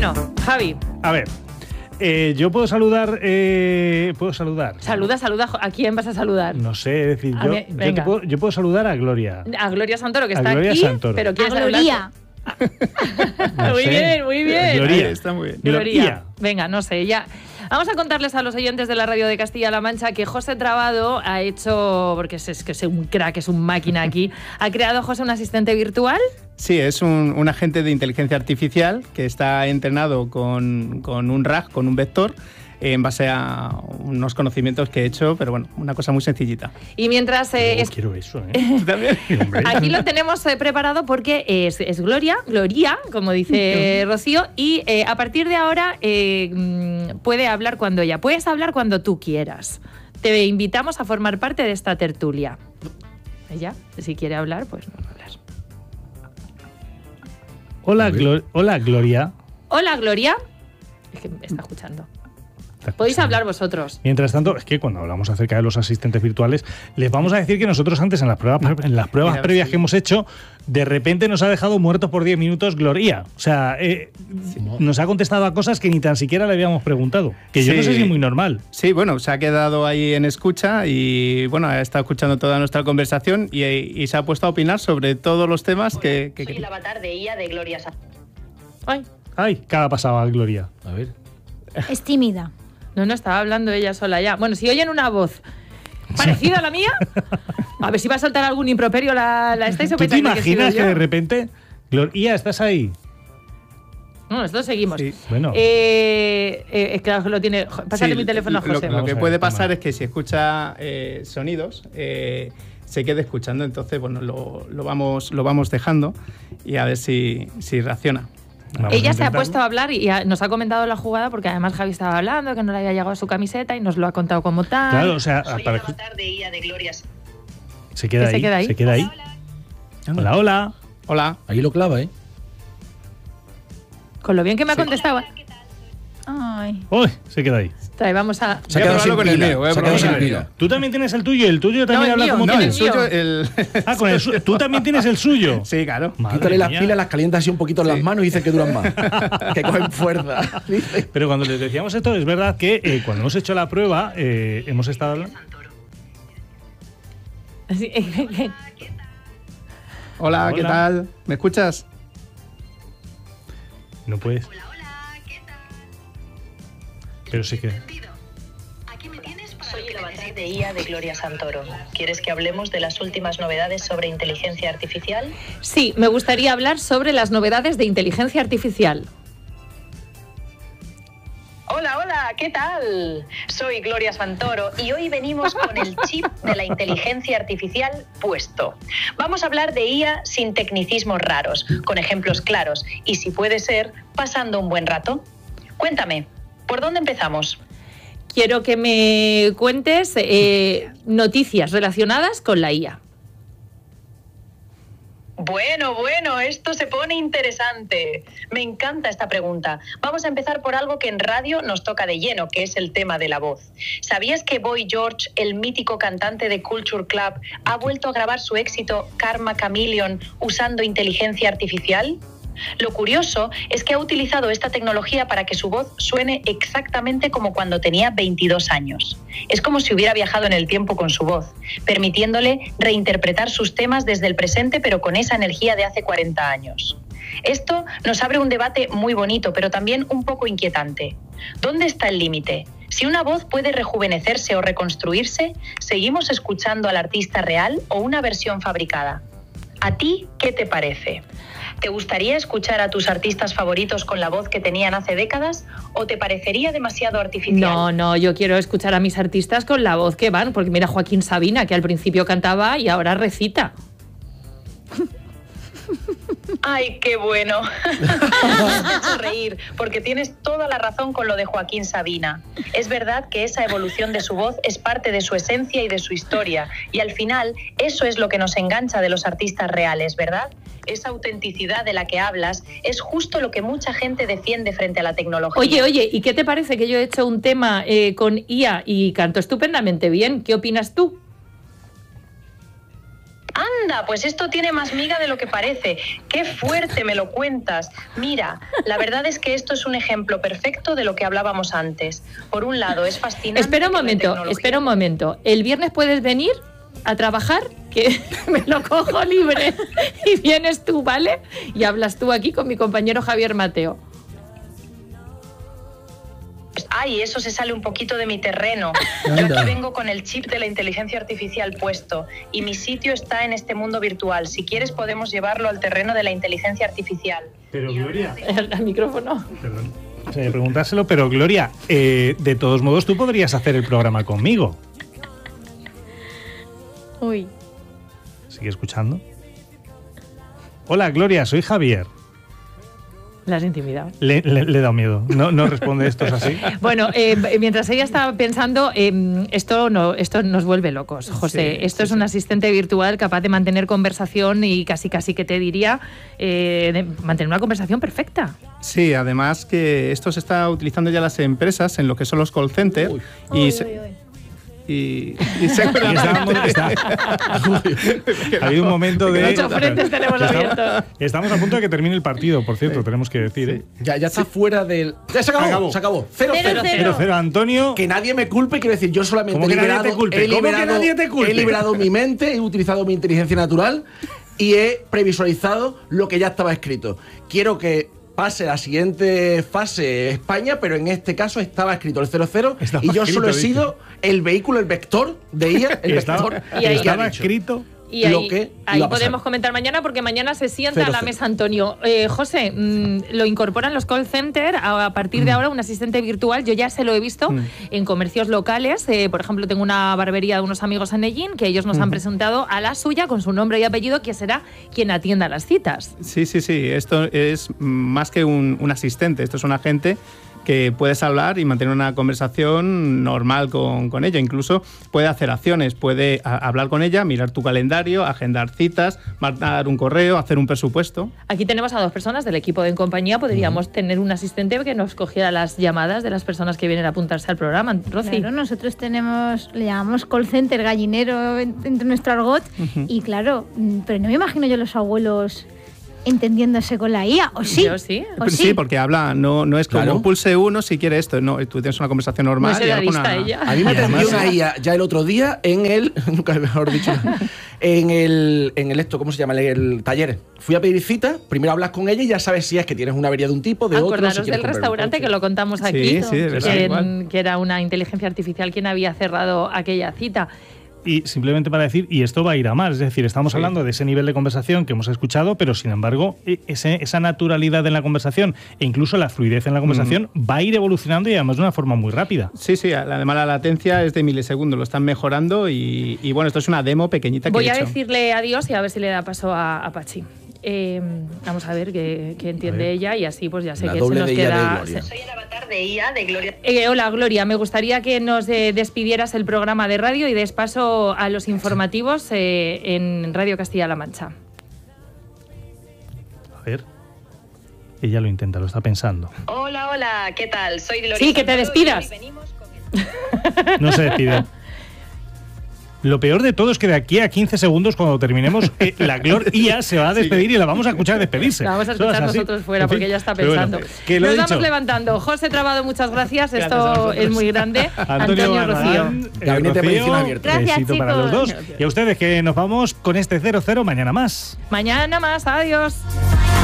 Bueno, Javi. A ver, yo puedo saludar. Saluda. ¿A quién vas a saludar? No sé, es decir, yo puedo saludar a Gloria. A Gloria Santoro, que está Gloria aquí. Santoro. Pero ¿quién A Gloria. No muy sé. bien, muy bien. Gloria. Está muy bien. Gloria. Venga, no sé, ya. Vamos a contarles a los oyentes de la radio de Castilla-La Mancha que José Trabado ha hecho, porque es que es un crack, es un máquina aquí, ha creado, José, un asistente virtual. Sí, es un agente de inteligencia artificial que está entrenado con un RAG, con un vector, en base a unos conocimientos que he hecho, pero bueno, una cosa muy sencillita. Y mientras... Quiero eso, ¿eh? ¿También? Aquí lo tenemos preparado porque es Gloria, como dice Rocío, y a partir de ahora puede hablar cuando ella. Puedes hablar cuando tú quieras. Te invitamos a formar parte de esta tertulia. Ella, si quiere hablar, pues no va a hablar. Hola, Gloria. Hola, Gloria. Es que me está escuchando. Podéis hablar vosotros. Mientras tanto, es que cuando hablamos acerca de los asistentes virtuales, les vamos a decir que nosotros antes en las pruebas previas que hemos hecho, de repente nos ha dejado muertos por 10 minutos Gloria. O sea, nos ha contestado a cosas que ni tan siquiera le habíamos preguntado. Que yo no sé si es muy normal. Sí, bueno, se ha quedado ahí en escucha y bueno, ha estado escuchando toda nuestra conversación y se ha puesto a opinar sobre todos los temas que Soy el avatar de IA de Gloria Santoro. Ay, ¿qué ha pasado a Gloria? A ver. Es tímida. No estaba hablando ella sola ya. Bueno, si oyen una voz parecida a la mía, a ver si va a soltar algún improperio la estáis ¿Tú te pensando imaginas que yo? de repente... Gloria, ¿estás ahí? No, nosotros seguimos. Sí. Bueno. Claro que lo tiene... Pásale Sí, mi teléfono a José. Lo que a puede ver, pasar toma. es que si escucha sonidos, se quede escuchando, entonces bueno, lo vamos dejando y a ver si reacciona. Vamos a Ella se ha intentarlo. puesto a hablar y nos ha comentado la jugada porque además Javi estaba hablando, que no le había llegado su camiseta y nos lo ha contado como tal. Claro, o sea, Soy el avatar de IA de Gloria Santoro. se queda ¿Que ahí. se queda ahí? Hola, hola. Hola. Ahí lo clava, ¿eh? Con lo bien que me ha contestado. Ay. Uy, se queda ahí. Trae, vamos a... Se ha quedado sin probarlo con el pila. mío, voy a Se ha quedado sin probarlo con el pila. Tú también tienes el tuyo y el tuyo también No, el habla mío, como no, tú. el suyo. Ah, con el suyo. Tú también tienes el suyo. Sí, claro. Madre Quítale las mía. pilas, las calientas así un poquito en las manos y dices que duran más. Que cogen fuerza. Dice. Pero cuando les decíamos esto, es verdad que cuando hemos hecho la prueba, hemos estado hablando... Hola, ¿qué Hola. tal? ¿Me escuchas? No puedes. Pero sí que... Aquí me tienes para Soy el avatar de IA de Gloria Santoro. ¿Quieres que hablemos de las últimas novedades sobre inteligencia artificial? Sí, me gustaría hablar sobre las novedades de inteligencia artificial. Hola, ¿qué tal? Soy Gloria Santoro y hoy venimos con el chip de la inteligencia artificial puesto. Vamos a hablar de IA sin tecnicismos raros, con ejemplos claros y, si puede ser, pasando un buen rato. Cuéntame, ¿por dónde empezamos? Quiero que me cuentes noticias relacionadas con la IA. Bueno, esto se pone interesante. Me encanta esta pregunta. Vamos a empezar por algo que en radio nos toca de lleno, que es el tema de la voz. ¿Sabías que Boy George, el mítico cantante de Culture Club, ha vuelto a grabar su éxito Karma Chameleon usando inteligencia artificial? Lo curioso es que ha utilizado esta tecnología para que su voz suene exactamente como cuando tenía 22 años. Es como si hubiera viajado en el tiempo con su voz, permitiéndole reinterpretar sus temas desde el presente, pero con esa energía de hace 40 años. Esto nos abre un debate muy bonito, pero también un poco inquietante. ¿Dónde está el límite? Si una voz puede rejuvenecerse o reconstruirse, ¿seguimos escuchando al artista real o una versión fabricada? ¿A ti qué te parece? ¿Te gustaría escuchar a tus artistas favoritos con la voz que tenían hace décadas o te parecería demasiado artificial? No, yo quiero escuchar a mis artistas con la voz que van, porque mira Joaquín Sabina, que al principio cantaba y ahora recita. ¡Ay, qué bueno! Me has hecho reír, porque tienes toda la razón con lo de Joaquín Sabina. Es verdad que esa evolución de su voz es parte de su esencia y de su historia, y al final eso es lo que nos engancha de los artistas reales, ¿verdad? Esa autenticidad de la que hablas es justo lo que mucha gente defiende frente a la tecnología. Oye, ¿y qué te parece que yo he hecho un tema con IA y canto estupendamente bien? ¿Qué opinas tú? Anda, pues esto tiene más miga de lo que parece. ¡Qué fuerte me lo cuentas! Mira, la verdad es que esto es un ejemplo perfecto de lo que hablábamos antes. Por un lado, es fascinante... Espera un momento. ¿El viernes puedes venir a trabajar? Que me lo cojo libre y vienes tú, ¿vale? Y hablas tú aquí con mi compañero Javier Mateo. Ay, eso se sale un poquito de mi terreno. Yo aquí vengo con el chip de la inteligencia artificial puesto y mi sitio está en este mundo virtual. Si quieres podemos llevarlo al terreno de la inteligencia artificial. Pero Gloria... El micrófono. Perdón. Preguntárselo, pero Gloria, de todos modos tú podrías hacer el programa conmigo. Uy. ¿Sigue escuchando? Hola, Gloria, soy Javier. La has intimidado. Le he dado miedo. No responde esto, ¿es así? Bueno, mientras ella estaba pensando, esto nos vuelve locos, José. Esto es un asistente virtual capaz de mantener conversación y casi que te diría de mantener una conversación perfecta. Sí, además que esto se está utilizando ya las empresas en lo que son los call centers. Y seguramente ha habido un momento de... 8 frentes tenemos abiertos. Estamos a punto de que termine el partido, por cierto, tenemos que decir. Ya está fuera del... Ya se acabó. 0-0. Antonio. Que nadie me culpe, quiero decir, yo solamente he liberado mi mente, he utilizado mi inteligencia natural y he previsualizado lo que ya estaba escrito. Quiero que pase a la siguiente fase España, pero en este caso estaba escrito el 0-0 y yo solo he sido el vehículo, el vector de ella, estaba escrito. Y ahí podemos comentar mañana, porque mañana se sienta a la mesa Antonio. José, lo incorporan los call centers a partir de ahora, un asistente virtual. Yo ya se lo he visto en comercios locales. Por ejemplo, tengo una barbería de unos amigos en Ellín que ellos nos han presentado a la suya con su nombre y apellido, que será quien atienda las citas. Sí. Esto es más que un asistente, esto es un agente que puedes hablar y mantener una conversación normal con ella. Incluso puede hacer acciones, puede hablar con ella, mirar tu calendario, agendar citas, mandar un correo, hacer un presupuesto. Aquí tenemos a 2 personas del equipo de En Compañía. Podríamos tener un asistente que nos cogiera las llamadas de las personas que vienen a apuntarse al programa. Rosy. Claro, nosotros le llamamos call center, gallinero entre nuestro argot. Y claro, pero no me imagino yo los abuelos entendiéndose con la IA, ¿o sí? Yo sí. Sí, porque habla, no es como pulse uno si quiere esto, no, tú tienes una conversación normal. No es realista ella. A mí me atendió una IA ya el otro día en el, nunca mejor dicho, en el esto, ¿cómo se llama? El taller. Fui a pedir cita, primero hablas con ella y ya sabes si es que tienes una avería de un tipo, de otro. Acordaros del restaurante que lo contamos aquí, sí, que era una inteligencia artificial quien había cerrado aquella cita. Y simplemente para decir, y esto va a ir a más, es decir, estamos hablando de ese nivel de conversación que hemos escuchado, pero sin embargo, esa naturalidad en la conversación e incluso la fluidez en la conversación va a ir evolucionando y además de una forma muy rápida. Sí, además la latencia es de milisegundos, lo están mejorando y bueno, esto es una demo pequeñita que Voy he a hecho. Decirle adiós y a ver si le da paso a Pachi. Vamos a ver qué entiende ella y así pues ya sé que se nos queda... Soy el avatar de IA de Gloria. Hola Gloria, me gustaría que nos despidieras el programa de radio y des paso a los informativos en Radio Castilla-La Mancha. A ver, ella lo intenta, lo está pensando. Hola, ¿qué tal? Soy Gloria. Sí, que te despidas. No se despide. Lo peor de todo es que de aquí a 15 segundos, cuando terminemos, la Gloria se va a despedir y la vamos a escuchar despedirse. La vamos a escuchar nosotros fuera, porque ella está pensando. Bueno, nos vamos levantando. José Trabado, muchas gracias. Esto es muy grande. Antonio Rocío. Gabinete de Medicina Abierta. Gracias, besito chicos. para los dos. Y a ustedes que nos vamos con este 0-0 mañana más. Mañana más. Adiós.